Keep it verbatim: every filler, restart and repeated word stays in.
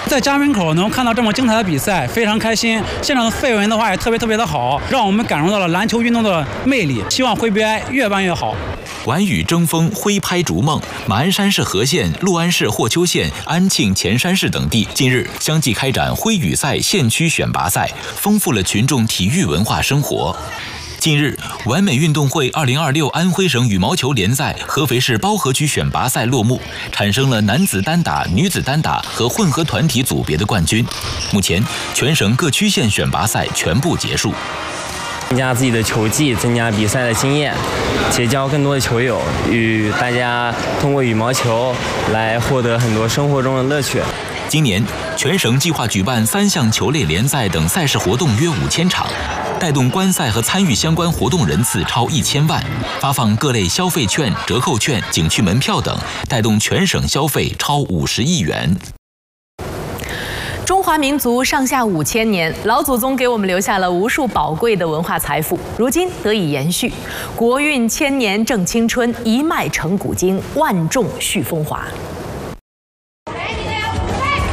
在家门口能看到这么精彩的比赛，非常开心。现场的氛围的话也特别特别的好，让我们感受到了篮球运动的魅力。希望徽 B I 越办越好。 玩雨争锋，挥拍逐梦，马鞍山市和县、六安市霍丘县、安庆前山市等地近日相继开展挥羽赛县区选拔赛，丰富了群众体育文化生活。近日，完美运动会二零二六安徽省羽毛球联赛合肥市包河区选拔赛落幕，产生了男子单打、女子单打和混合团体组别的冠军。目前，全省各区县选拔赛全部结束。 增加自己的球技，增加比赛的经验，结交更多的球友，与大家通过羽毛球来获得很多生活中的乐趣。 今年，全省计划举办三项球类联赛等赛事活动约五千场，带动观赛和参与相关活动人次超一千万，发放各类消费券、折扣券、景区门票等，带动全省消费超五十亿元。 中华民族上下五千年，老祖宗给我们留下了无数宝贵的文化财富，如今得以延续。国运千年正青春，一脉成古今，万众续风华。